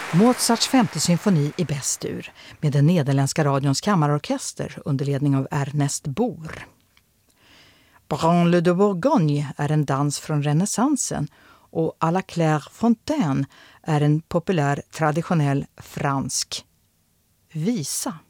Mozarts femte symfoni i bäst-dur med den nederländska radions kammarorkester under ledning av Ernest Bohr. Branle de Bourgogne är en dans från renässansen och à la Claire Fontaine är en populär traditionell fransk visa.